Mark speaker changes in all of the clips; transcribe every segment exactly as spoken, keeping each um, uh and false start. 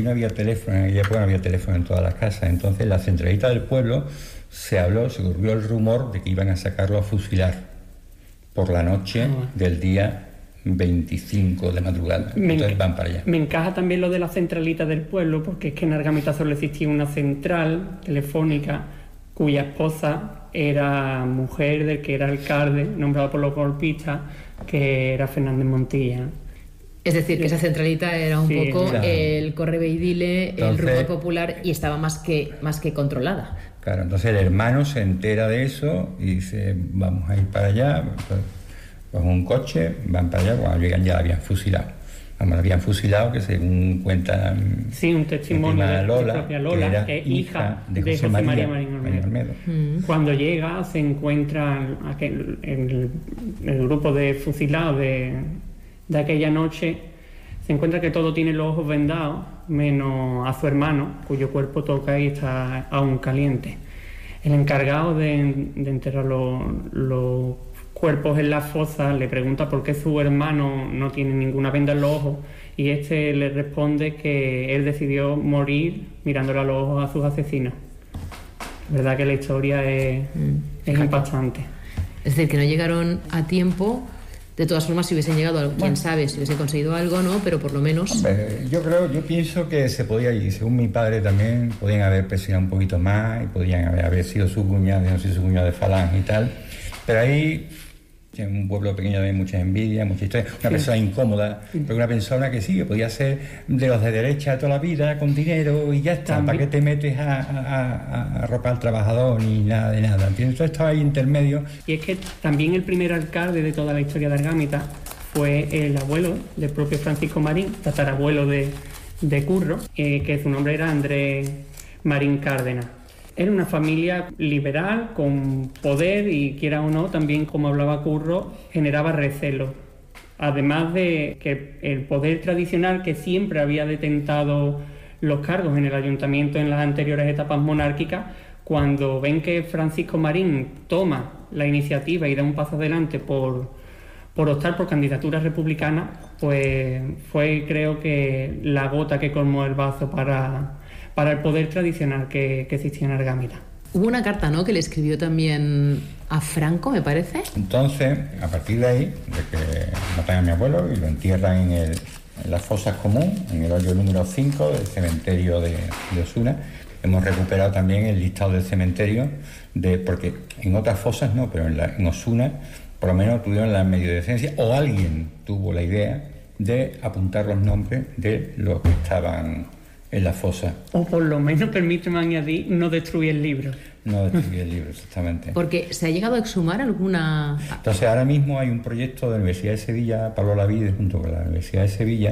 Speaker 1: no había teléfono, en aquella época no había teléfono en todas las casas. Entonces, la centralita del pueblo se habló, se corrió el rumor de que iban a sacarlo a fusilar por la noche ah. del día veinticinco de madrugada. Me Entonces van para allá.
Speaker 2: Me encaja también lo de la centralita del pueblo, porque es que en Argamita solo existía una central telefónica cuya esposa era mujer del que era alcalde, nombrado por los golpistas, que era Fernández Montilla.
Speaker 3: Es decir, que esa centralita era un sí, poco claro. el correveidile, el rumor popular, y estaba más que, más que controlada.
Speaker 1: Claro, entonces el hermano se entera de eso y dice, vamos a ir para allá, pues, pues un coche, van para allá, cuando llegan ya la habían fusilado. Vamos, la habían fusilado, que según cuentan...
Speaker 2: Sí, un testimonio de
Speaker 1: Lola,
Speaker 2: la propia Lola,
Speaker 1: que, era
Speaker 2: que es hija de José,
Speaker 1: José
Speaker 2: María,
Speaker 1: María
Speaker 2: Marín
Speaker 1: Olmedo.
Speaker 2: Olmedo. Mm. Cuando llega se encuentra aquel, el, el grupo de fusilados de, de aquella noche, se encuentra que todo tiene los ojos vendados, menos a su hermano, cuyo cuerpo toca y está aún caliente. El encargado de, de enterrar los, los cuerpos en la fosa le pregunta por qué su hermano no tiene ninguna venda en los ojos, y este le responde que él decidió morir mirándole a los ojos a sus asesinos. La verdad que la historia es, mm. es impactante.
Speaker 3: Es decir, que no llegaron a tiempo. De todas formas, si hubiesen llegado, quién bueno, sabe, si hubiesen conseguido algo, ¿no? Pero por lo menos...
Speaker 1: Hombre, yo creo, yo pienso que se podía ir, según mi padre también, podían haber presionado un poquito más y podían haber, haber sido su cuñado, no sé, su cuñado de Falange y tal, pero ahí, en un pueblo pequeño hay mucha envidia, mucha historia, una sí. persona incómoda, pero una persona que sí, que podía ser de los de derecha toda la vida, con dinero y ya está, también. ¿Para qué te metes a, a, a arropar al trabajador ni nada de nada? ¿Entiendes? Todo estaba ahí intermedio.
Speaker 2: Y es que también el primer alcalde de toda la historia de Argámita fue el abuelo del propio Francisco Marín, tatarabuelo de, de Curro, eh, que su nombre era Andrés Marín Cárdenas. Era una familia liberal, con poder y, quiera o no, también, como hablaba Curro, generaba recelo. Además de que el poder tradicional, que siempre había detentado los cargos en el ayuntamiento en las anteriores etapas monárquicas, cuando ven que Francisco Marín toma la iniciativa y da un paso adelante por, por optar por candidatura republicana, pues fue, creo que, la gota que colmó el vaso para... para el poder tradicional que, que existía en Argámita.
Speaker 3: Hubo una carta, ¿no?, que le escribió también a Franco, me parece.
Speaker 1: Entonces, a partir de ahí, de que matan a mi abuelo y lo entierran en, el, en las fosas comunes, en el hoyo número cinco del cementerio de, de Osuna, hemos recuperado también el listado del cementerio, de, porque en otras fosas no, pero en, la, en Osuna, por lo menos tuvieron la medio decencia, o alguien tuvo la idea de apuntar los nombres de los que estaban en la fosa.
Speaker 2: O por lo menos, permíteme añadir, no destruir el libro.
Speaker 1: No destruir el libro, exactamente.
Speaker 3: Porque se ha llegado a exhumar alguna...
Speaker 1: Entonces, ahora mismo hay un proyecto de la Universidad de Sevilla, Pablo Lavide, junto con la Universidad de Sevilla,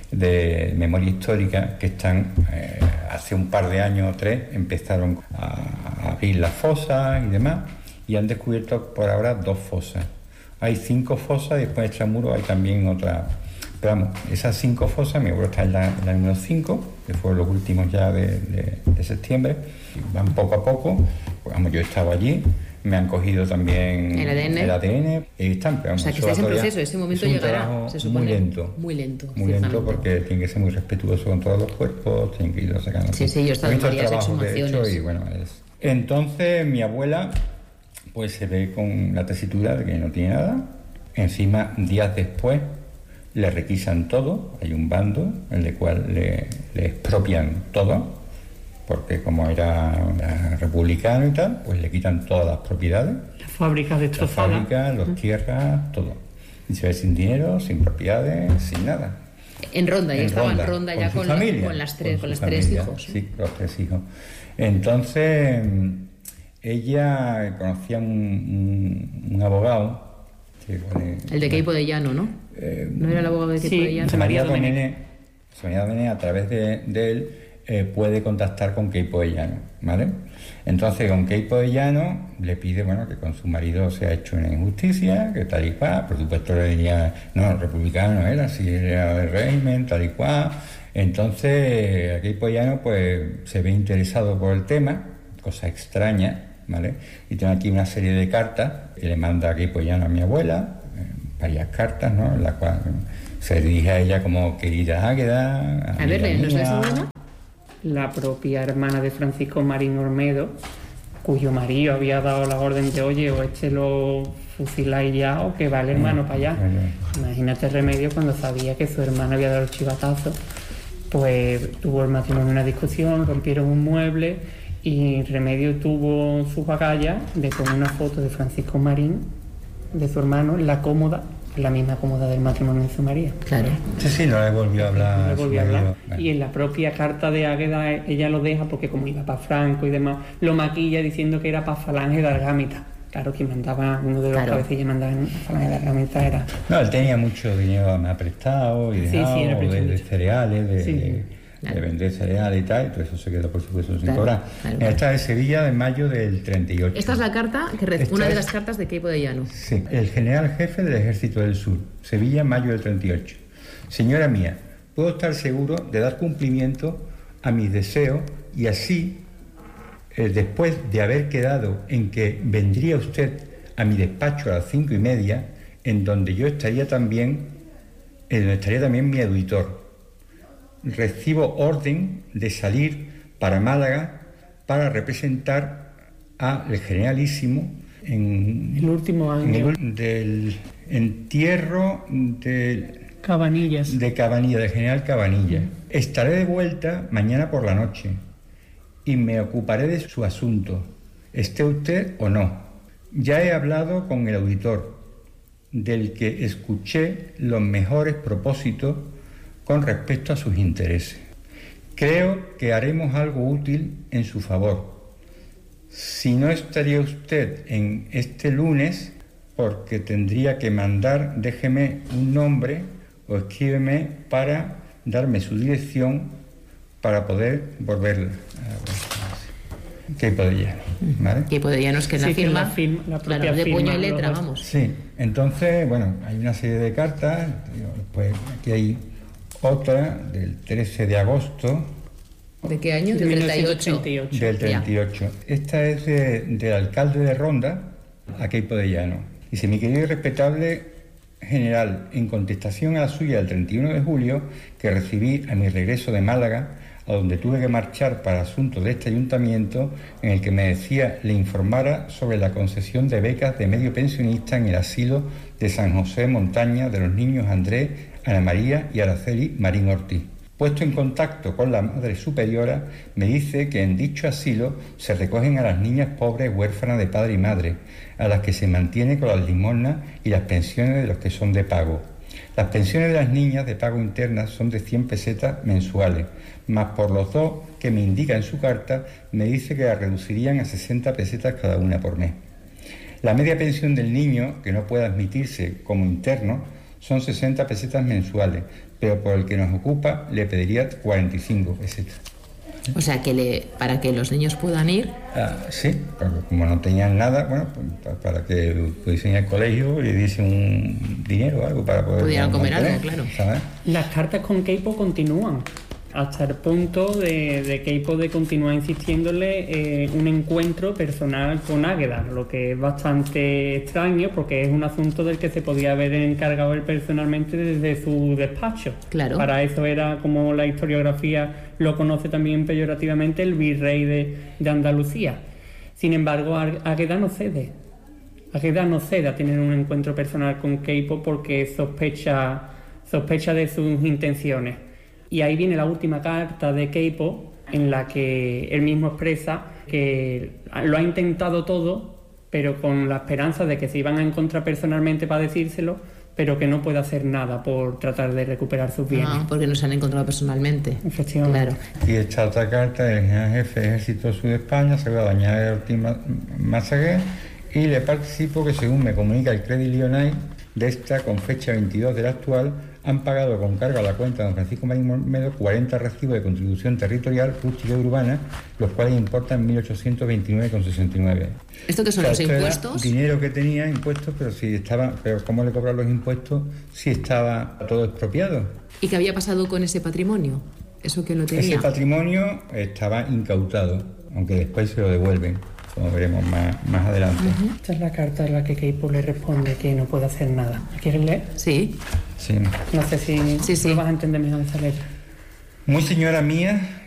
Speaker 1: de memoria histórica, que están, eh, hace un par de años o tres, empezaron a abrir las fosas y demás, y han descubierto por ahora dos fosas. Hay cinco fosas y después de Extramuros hay también otra... Pero vamos, esas cinco fosas, mi abuelo está en la, en la número cinco, que fueron los últimos ya de, de, de septiembre, van poco a poco, pues, vamos, yo he estado allí, me han cogido también
Speaker 3: el A D N,
Speaker 1: el A D N y están, pero vamos,
Speaker 3: o sea, que estáis en proceso, ese momento
Speaker 1: es un
Speaker 3: llegará, se supone,
Speaker 1: muy lento,
Speaker 3: muy lento,
Speaker 1: muy lento, porque tiene que ser muy respetuoso con todos los cuerpos, tiene que ir sacando.
Speaker 3: Sí, sí, yo he estado en varias exhumaciones.
Speaker 1: De hecho, y bueno, es... Entonces, mi abuela, pues se ve con la tesitura de que no tiene nada, encima, días después, le requisan todo, hay un bando en el cual le, le expropian todo, porque como era, era republicano y tal, pues le quitan todas las propiedades.
Speaker 2: Las fábricas destrozadas.
Speaker 1: Las fábricas, las tierras, todo. Y se ve sin dinero, sin propiedades, sin nada.
Speaker 3: En Ronda, ya estaba en Ronda ya con,
Speaker 1: familia,
Speaker 3: la, con las tres, con, con las
Speaker 1: familia,
Speaker 3: tres hijos.
Speaker 1: Sí, los tres hijos. Entonces, ella conocía un, un, un abogado. Que, bueno,
Speaker 3: el de Queipo de Llano, ¿no?
Speaker 1: Eh,
Speaker 3: ¿No era el abogado de Queipo
Speaker 2: sí,
Speaker 3: de Llano?
Speaker 1: José María Domenech, José María Domenech, a través de, de él, eh, puede contactar con Queipo de Llano, ¿vale? Entonces, con Queipo de Llano le pide, bueno, que con su marido se ha hecho una injusticia, que tal y cual, por supuesto le diría, no, republicano no era, si era del régimen, tal y cual. Entonces, Queipo de Llano, pues, se ve interesado por el tema, cosa extraña, ¿vale? Y tengo aquí una serie de cartas que le manda a Queipo de Llano a mi abuela, varias cartas, ¿no?, en la cual se dirige a ella como querida Águeda.
Speaker 3: A ver, ¿no es la segunda?
Speaker 2: la propia hermana de Francisco Marín Olmedo, cuyo marido había dado la orden de, oye, o este lo fusiláis ya o que va el hermano para allá. Imagínate Remedio, cuando sabía que su hermano había dado el chivatazo, pues tuvo el matrimonio una discusión, rompieron un mueble y Remedio tuvo su bagalla de poner una foto de Francisco Marín, de su hermano, en la cómoda, la misma cómoda del matrimonio de su María.
Speaker 3: Claro.
Speaker 1: Sí, sí, no le volvió a hablar.
Speaker 2: No le volvió a hablar. Bueno. Y en la propia carta de Águeda ella lo deja porque como iba para Franco y demás, lo maquilla diciendo que era para Falange de Argámita. Claro, quien mandaba, uno de los claro. cabecillas mandaba en Falange de Argámita era...
Speaker 1: No, él tenía mucho dinero más prestado y dejado, sí, sí, de, de cereales, de... Sí, sí. Claro. De vender cereales y tal, y todo eso se quedó, por supuesto, sin claro, cobrar. Claro. Esta es de Sevilla, de mayo del treinta y ocho.
Speaker 3: Esta es la carta, que re... una de las cartas de Queipo de Llano.
Speaker 1: Sí, el general jefe del Ejército del Sur, Sevilla, mayo del treinta y ocho. Señora mía, puedo estar seguro de dar cumplimiento a mis deseos y así, eh, después de haber quedado en que vendría usted a mi despacho a las cinco y media, en donde yo estaría también, en donde estaría también mi auditor. Recibo orden de salir para Málaga para representar al generalísimo en
Speaker 2: el último año
Speaker 1: en el, del entierro de
Speaker 2: Cabanillas,
Speaker 1: de Cabanillas, del general Cabanillas. Mm. Estaré de vuelta mañana por la noche y me ocuparé de su asunto, esté usted o no. Ya he hablado con el auditor, del que escuché los mejores propósitos con respecto a sus intereses. Creo que haremos algo útil en su favor. Si no estaría usted en este lunes, porque tendría que mandar, déjeme un nombre o escríbeme para darme su dirección para poder volverla. Queipo de Llano, ¿vale?
Speaker 3: Queipo de Llano es que
Speaker 2: sí,
Speaker 3: la firma,
Speaker 2: la firma la propia
Speaker 3: claro, de
Speaker 2: firma,
Speaker 3: puño y letra, vamos.
Speaker 1: Sí, entonces, bueno, hay una serie de cartas, pues aquí hay otra del trece de agosto.
Speaker 3: ¿De qué año? Del treinta y ocho.
Speaker 1: Del treinta y ocho. Esta es de, del alcalde de Ronda a Queipo de Llano. Dice: mi querido y respetable general, en contestación a la suya del treinta y uno de julio, que recibí a mi regreso de Málaga, a donde tuve que marchar para asuntos de este ayuntamiento, en el que me decía le informara sobre la concesión de becas de medio pensionista en el asilo de San José Montaña de los niños Andrés, Ana María y Araceli Marín Ortiz. Puesto en contacto con la Madre Superiora, me dice que en dicho asilo se recogen a las niñas pobres huérfanas de padre y madre, a las que se mantiene con las limosnas y las pensiones de los que son de pago. Las pensiones de las niñas de pago interna son de cien pesetas mensuales, más por los dos que me indica en su carta, me dice que las reducirían a sesenta pesetas cada una por mes. La media pensión del niño, que no puede admitirse como interno, son sesenta pesetas mensuales, pero por el que nos ocupa le pediría cuarenta y cinco pesetas.
Speaker 3: O sea, que le, para que los niños puedan ir...
Speaker 1: Ah, sí, porque como no tenían nada, bueno, pues para que pudiesen ir al colegio y diesen un dinero o algo para poder...
Speaker 3: Pudieran comer algo, claro.
Speaker 2: ¿Sabes? Las cartas con Queipo continúan, hasta el punto de, de Queipo de continuar insistiéndole eh, un encuentro personal con Águeda, lo que es bastante extraño porque es un asunto del que se podía haber encargado él personalmente desde su despacho.
Speaker 3: Claro.
Speaker 2: Para eso era, como la historiografía lo conoce también peyorativamente, el virrey de, de Andalucía. Sin embargo, Águeda no cede. Águeda no cede a tener un encuentro personal con Queipo porque sospecha, sospecha de sus intenciones. Y ahí viene la última carta de Queipo, en la que él mismo expresa que lo ha intentado todo, pero con la esperanza de que se iban a encontrar personalmente para decírselo, pero que no puede hacer nada por tratar de recuperar sus bienes.
Speaker 3: Ah, porque no se han encontrado personalmente.
Speaker 2: Efectivamente.
Speaker 3: Claro.
Speaker 1: Y esta otra carta del general jefe del Ejército Sur de España, se va a dañar el Ortiz Massaguer, y le participo que, según me comunica el Credit Lyonnais, de esta, con fecha veintidós del actual, han pagado con cargo a la cuenta de don Francisco Marín Olmedo cuarenta recibos de contribución territorial, rústica y urbana, los cuales importan mil ochocientos veintinueve con sesenta y nueve.
Speaker 3: ¿Esto qué son, o sea, los impuestos?
Speaker 1: Dinero que tenía, impuestos, pero si estaba, pero ¿cómo le cobran los impuestos si estaba todo expropiado?
Speaker 3: ¿Y qué había pasado con ese patrimonio? ¿Eso que no tenía?
Speaker 1: Ese patrimonio estaba incautado, aunque después se lo devuelven, como veremos más, más adelante.
Speaker 2: Uh-huh. Esta es la carta en la que Queipo le responde que no puede hacer nada. ¿Quieres leer?
Speaker 3: Sí.
Speaker 1: Sí.
Speaker 2: No sé si
Speaker 3: sí, sí.
Speaker 2: lo vas a entender mejor esa letra.
Speaker 1: Muy señora mía,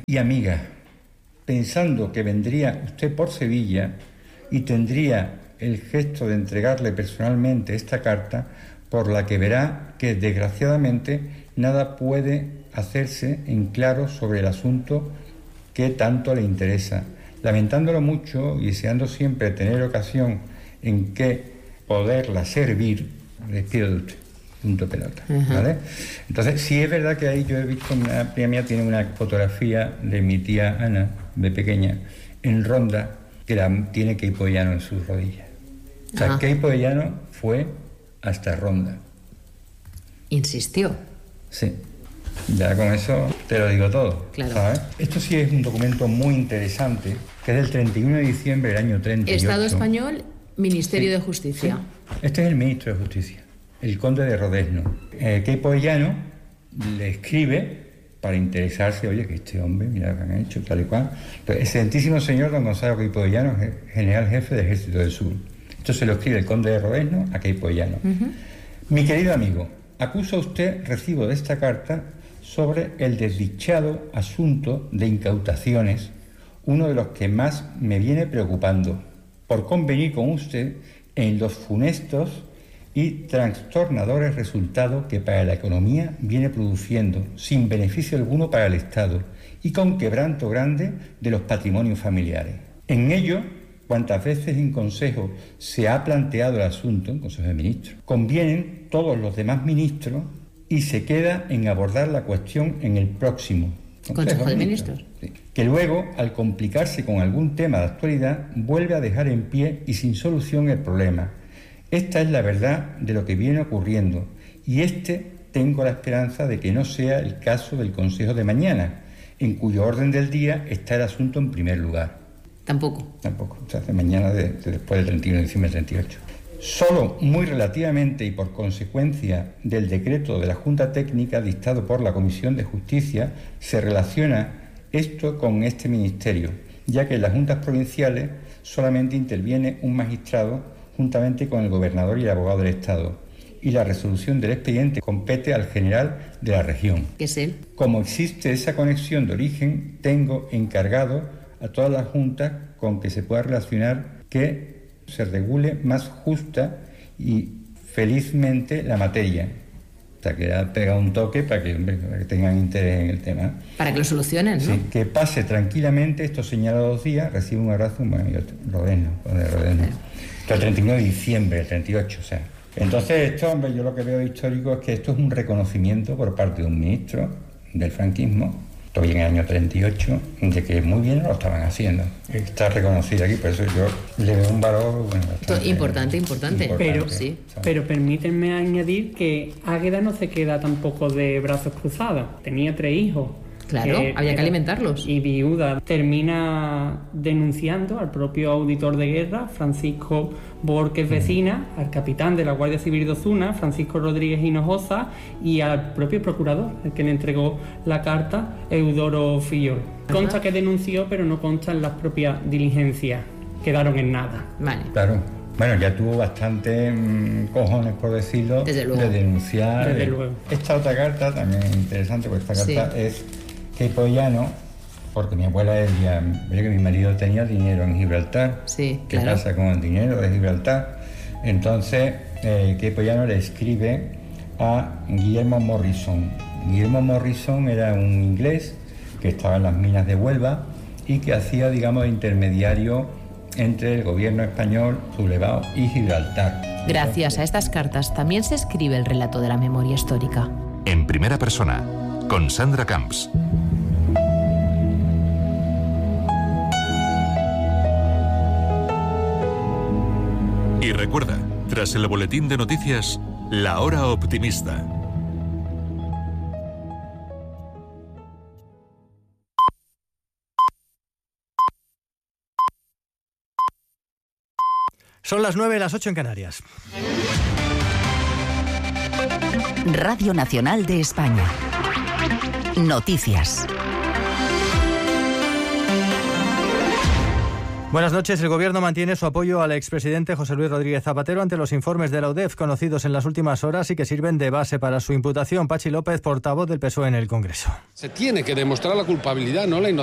Speaker 1: y amiga, pensando que vendría usted por Sevilla y tendría el gesto de entregarle personalmente esta carta, por la que verá que desgraciadamente nada puede hacerse en claro sobre el asunto que tanto le interesa. Lamentándolo mucho y deseando siempre tener ocasión en que poderla servir, les pido de usted. Punto pelota, ¿vale? Entonces, sí es verdad que ahí yo he visto, una prima mía tiene una fotografía de mi tía Ana, de pequeña, en Ronda, que la tiene Queipo de Llano en sus rodillas. O sea, Queipo de Llano fue hasta Ronda.
Speaker 3: ¿Insistió?
Speaker 1: Sí. Ya con eso te lo digo todo,
Speaker 3: claro.
Speaker 1: ¿Sabes? Esto sí es un documento muy interesante, que es del treinta y uno de diciembre del año treinta y ocho.
Speaker 3: Estado español, Ministerio
Speaker 1: sí.
Speaker 3: de Justicia.
Speaker 1: Sí. Este es el ministro de Justicia, el conde de Rodezno. Eh, Queipo de Llano le escribe para interesarse, oye, que este hombre, mira lo que han hecho, tal y cual. Entonces, excelentísimo señor don Gonzalo Queipo de Llano, general jefe del Ejército del Sur. Esto se lo escribe el conde de Rodezno a Queipo de Llano. Uh-huh. Mi querido amigo, acusa usted recibo de esta carta sobre el desdichado asunto de incautaciones, uno de los que más me viene preocupando, por convenir con usted en los funestos y trastornadores resultados que para la economía viene produciendo, sin beneficio alguno para el Estado, y con quebranto grande de los patrimonios familiares. En ello, cuantas veces en Consejo se ha planteado el asunto, en Consejo de Ministros, convienen todos los demás ministros y se queda en abordar la cuestión en el próximo
Speaker 3: Consejo, Consejo de Ministros.
Speaker 1: Sí. Que luego, al complicarse con algún tema de actualidad, vuelve a dejar en pie y sin solución el problema. Esta es la verdad de lo que viene ocurriendo y este tengo la esperanza de que no sea el caso del Consejo de mañana, en cuyo orden del día está el asunto en primer lugar.
Speaker 3: Tampoco.
Speaker 1: Tampoco, o sea, de mañana de, de después del treinta y uno de diciembre del treinta y ocho. Solo muy relativamente y por consecuencia del decreto de la Junta Técnica dictado por la Comisión de Justicia se relaciona esto con este ministerio, ya que en las juntas provinciales solamente interviene un magistrado juntamente con el gobernador y el abogado del Estado, y la resolución del expediente compete al general de la región.
Speaker 3: ¿Qué es él?
Speaker 1: Como existe esa conexión de origen, tengo encargado a todas las juntas con que se pueda relacionar que se regule más justa y felizmente la materia. O sea, que ha pegado un toque para que, hombre, para que tengan interés en el tema.
Speaker 3: Para que lo solucionen, ¿no?
Speaker 1: Sí, que pase tranquilamente estos señalados días, recibe un abrazo, bueno, Rodezno, de Rodezno. El treinta y uno de diciembre, el treinta y ocho, o sea. Entonces, esto, hombre, yo lo que veo histórico es que esto es un reconocimiento por parte de un ministro del franquismo, todavía en el año treinta y ocho, de que muy bien lo estaban haciendo. Está reconocido aquí, por eso yo le veo un valor, bueno, bastante
Speaker 3: importante, importante.
Speaker 1: importante.
Speaker 2: Pero,
Speaker 3: sí.
Speaker 2: pero permítanme añadir que Águeda no se queda tampoco de brazos cruzados. Tenía tres hijos.
Speaker 3: Claro, eh, había que alimentarlos.
Speaker 2: Y viuda. Termina denunciando al propio auditor de guerra, Francisco Borges Vecina, al capitán de la Guardia Civil de Ozuna, Francisco Rodríguez Hinojosa, y al propio procurador, el que le entregó la carta, Eudoro Fillol. Consta que denunció, pero no consta en las propias diligencias. Quedaron en nada.
Speaker 3: Vale.
Speaker 1: Claro. Bueno, ya tuvo bastante mmm, cojones, por decirlo,
Speaker 3: Desde luego.
Speaker 1: de denunciar.
Speaker 2: Desde luego.
Speaker 1: Esta otra carta también es interesante, porque esta carta sí. es Queipo de Llano, porque mi abuela decía que mi marido tenía dinero en Gibraltar.
Speaker 3: Sí,
Speaker 1: ¿Qué
Speaker 3: claro.
Speaker 1: pasa con el dinero de Gibraltar? Entonces, eh, Queipo de Llano le escribe a Guillermo Morrison. Guillermo Morrison era un inglés que estaba en las minas de Huelva y que hacía, digamos, de intermediario entre el gobierno español, sublevado, y Gibraltar.
Speaker 4: Gracias a estas cartas también se escribe el relato de la memoria histórica.
Speaker 5: En primera persona, con Sandra Camps. Y recuerda, tras el boletín de noticias, La Hora Optimista.
Speaker 6: Son las nueve, las ocho en Canarias.
Speaker 7: Radio Nacional de España. Noticias.
Speaker 6: Buenas noches. El Gobierno mantiene su apoyo al expresidente José Luis Rodríguez Zapatero ante los informes de la U D E F conocidos en las últimas horas y que sirven de base para su imputación. Pachi López, portavoz del P S O E en el Congreso.
Speaker 8: Se tiene que demostrar la culpabilidad, no la inocencia.